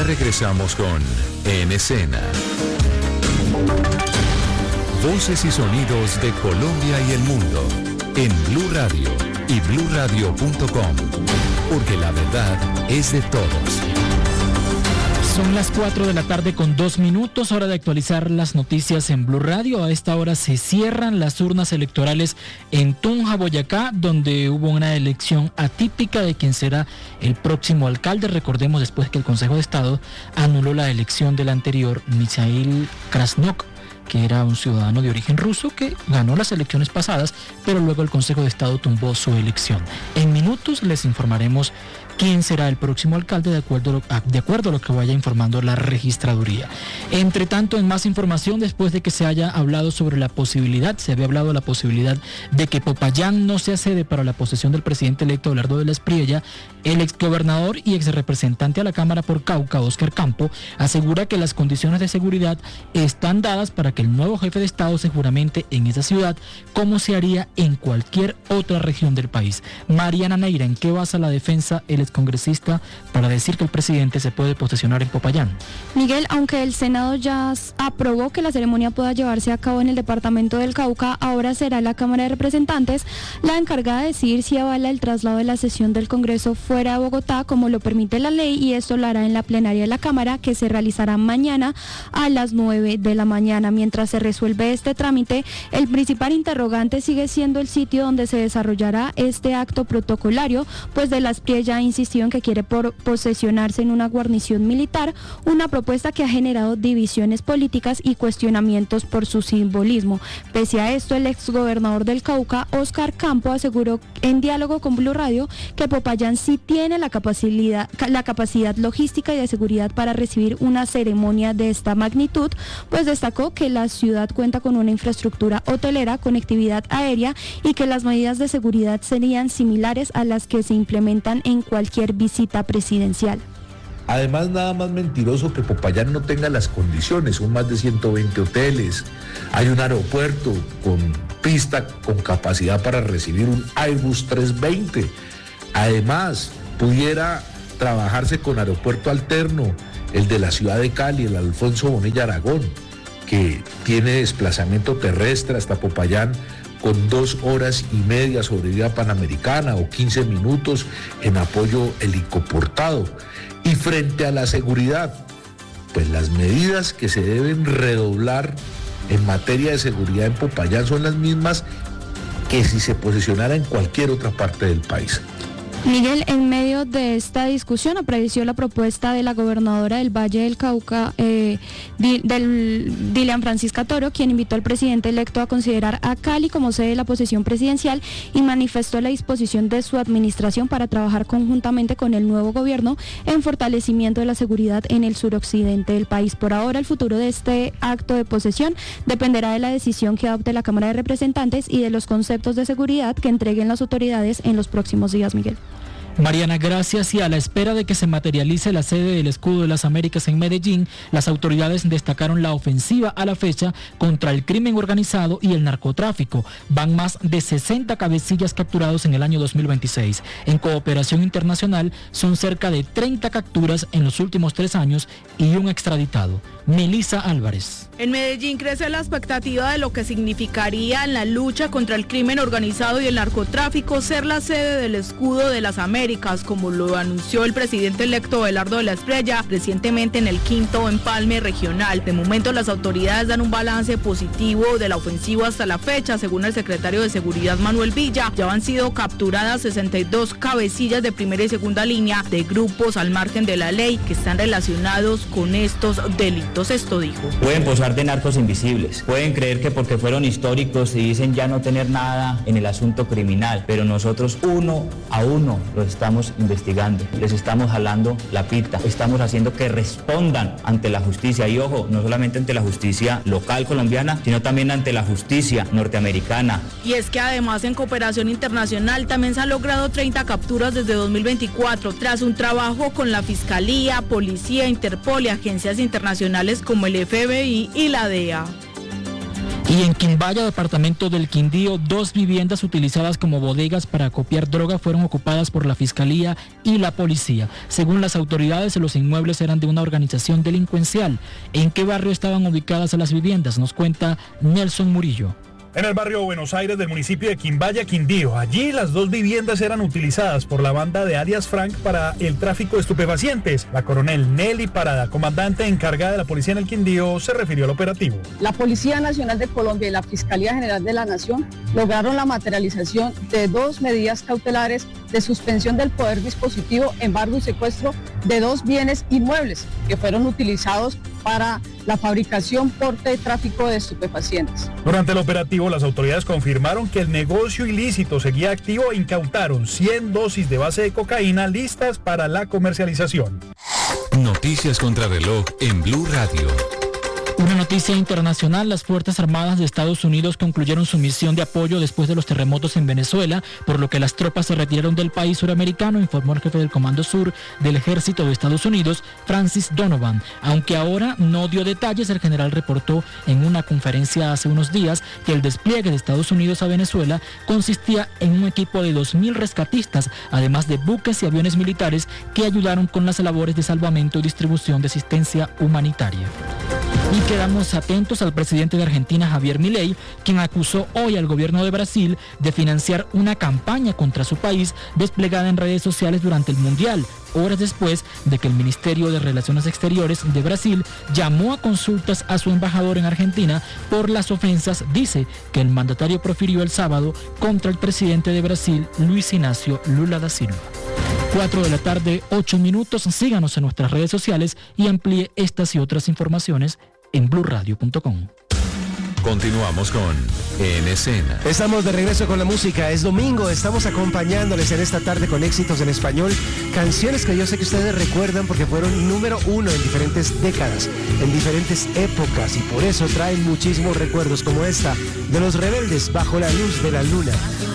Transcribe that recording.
Ya regresamos con En Escena. Voces y sonidos de Colombia y el mundo en Blue Radio y bluradio.com, porque la verdad es de todos. Son las 4 de la tarde con 2 minutos, hora de actualizar las noticias en Blue Radio. A esta hora se cierran las urnas electorales en Tunja, Boyacá, donde hubo una elección atípica de quien será el próximo alcalde. Recordemos, después que el Consejo de Estado anuló la elección del anterior, Misail Krasnok, que era un ciudadano de origen ruso que ganó las elecciones pasadas, pero luego el Consejo de Estado tumbó su elección. En minutos les informaremos quién será el próximo alcalde de acuerdo a lo que vaya informando la registraduría. Entre tanto, en más información, después de que se había hablado de la posibilidad de que Popayán no sea sede para la posesión del presidente electo Abelardo de la Espriella, el exgobernador y exrepresentante a la Cámara por Cauca, Óscar Campo, asegura que las condiciones de seguridad están dadas para que el nuevo jefe de Estado se juramente en esa ciudad, como se haría en cualquier otra región del país. Mariana Neira, ¿en qué basa la defensa el excongresista para decir que el presidente se puede posesionar en Popayán? Miguel, aunque el Senado ya aprobó que la ceremonia pueda llevarse a cabo en el departamento del Cauca, ahora será la Cámara de Representantes la encargada de decidir si avala el traslado de la sesión del Congreso fuera de Bogotá, como lo permite la ley, y esto lo hará en la plenaria de la Cámara, que se realizará mañana a las 9 de la mañana. Mientras se resuelve este trámite, el principal interrogante sigue siendo el sitio donde se desarrollará este acto protocolario, pues de la Espriella insistió en que quiere posesionarse en una guarnición militar, una propuesta que ha generado divisiones políticas y cuestionamientos por su simbolismo. Pese a esto, el exgobernador del Cauca, Óscar Campo, aseguró en diálogo con Blue Radio que Popayán sí tiene la capacidad logística y de seguridad para recibir una ceremonia de esta magnitud, pues destacó que la ciudad cuenta con una infraestructura hotelera, conectividad aérea y que las medidas de seguridad serían similares a las que se implementan en cualquier visita presidencial. Además, nada más mentiroso que Popayán no tenga las condiciones. Son más de 120 hoteles, hay un aeropuerto con pista con capacidad para recibir un Airbus 320. Además, pudiera trabajarse con aeropuerto alterno, el de la ciudad de Cali, el Alfonso Bonilla Aragón, que tiene desplazamiento terrestre hasta Popayán con 2 horas y media sobre vía panamericana o 15 minutos en apoyo helicoportado. Y frente a la seguridad, pues las medidas que se deben redoblar en materia de seguridad en Popayán son las mismas que si se posicionara en cualquier otra parte del país. Miguel, en medio de esta discusión apareció la propuesta de la gobernadora del Valle del Cauca, Dilian Francisca Toro, quien invitó al presidente electo a considerar a Cali como sede de la posesión presidencial y manifestó la disposición de su administración para trabajar conjuntamente con el nuevo gobierno en fortalecimiento de la seguridad en el suroccidente del país. Por ahora, el futuro de este acto de posesión dependerá de la decisión que adopte la Cámara de Representantes y de los conceptos de seguridad que entreguen las autoridades en los próximos días, Miguel. Mariana, gracias. Y a la espera de que se materialice la sede del Escudo de las Américas en Medellín, las autoridades destacaron la ofensiva a la fecha contra el crimen organizado y el narcotráfico. Van más de 60 cabecillas capturados en el año 2026. En cooperación internacional son cerca de 30 capturas en los últimos 3 años y un extraditado. Melissa Álvarez. En Medellín crece la expectativa de lo que significaría en la lucha contra el crimen organizado y el narcotráfico ser la sede del Escudo de las Américas, como lo anunció el presidente electo Abelardo de la Espriella recientemente en el 5º empalme regional. De momento, las autoridades dan un balance positivo de la ofensiva hasta la fecha. Según el secretario de Seguridad Manuel Villa, ya han sido capturadas 62 cabecillas de primera y segunda línea de grupos al margen de la ley que están relacionados con estos delitos. Esto dijo. Pueden posar de narcos invisibles, pueden creer que porque fueron históricos y dicen ya no tener nada en el asunto criminal, pero nosotros uno a uno los estamos investigando, les estamos jalando la pita, estamos haciendo que respondan ante la justicia y ojo, no solamente ante la justicia local colombiana, sino también ante la justicia norteamericana. Y es que además en cooperación internacional también se han logrado 30 capturas desde 2024, tras un trabajo con la Fiscalía, Policía, Interpol y agencias internacionales como el FBI y la DEA. Y en Quimbaya, departamento del Quindío, 2 viviendas utilizadas como bodegas para acopiar droga fueron ocupadas por la Fiscalía y la Policía. Según las autoridades, los inmuebles eran de una organización delincuencial. ¿En qué barrio estaban ubicadas las viviendas? Nos cuenta Nelson Murillo. En el barrio Buenos Aires del municipio de Quimbaya, Quindío. Allí las 2 viviendas eran utilizadas por la banda de alias Frank para el tráfico de estupefacientes. La coronel Nelly Parada, comandante encargada de la policía en el Quindío, se refirió al operativo. La Policía Nacional de Colombia y la Fiscalía General de la Nación lograron la materialización de 2 medidas cautelares de suspensión del poder dispositivo, embargo y secuestro de 2 bienes inmuebles que fueron utilizados para la fabricación, porte y tráfico de estupefacientes. Durante el operativo, las autoridades confirmaron que el negocio ilícito seguía activo e incautaron 100 dosis de base de cocaína listas para la comercialización. Noticias contra reloj en Blue Radio. Una noticia internacional: las Fuerzas Armadas de Estados Unidos concluyeron su misión de apoyo después de los terremotos en Venezuela, por lo que las tropas se retiraron del país suramericano, informó el jefe del Comando Sur del Ejército de Estados Unidos, Francis Donovan. Aunque ahora no dio detalles, el general reportó en una conferencia hace unos días que el despliegue de Estados Unidos a Venezuela consistía en un equipo de 2.000 rescatistas, además de buques y aviones militares que ayudaron con las labores de salvamento y distribución de asistencia humanitaria. Y quedamos atentos al presidente de Argentina, Javier Milei, quien acusó hoy al gobierno de Brasil de financiar una campaña contra su país desplegada en redes sociales durante el Mundial, horas después de que el Ministerio de Relaciones Exteriores de Brasil llamó a consultas a su embajador en Argentina por las ofensas, dice, que el mandatario profirió el sábado contra el presidente de Brasil, Luis Ignacio Lula da Silva. 4 de la tarde, 8 minutos. Síganos en nuestras redes sociales y amplíe estas y otras informaciones en blurradio.com. Continuamos con En Escena. Estamos de regreso con la música. Es domingo, estamos acompañándoles en esta tarde con éxitos en español, canciones que yo sé que ustedes recuerdan porque fueron número 1 en diferentes décadas, en diferentes épocas, y por eso traen muchísimos recuerdos, como esta de Los Rebeldes, Bajo la Luz de la Luna.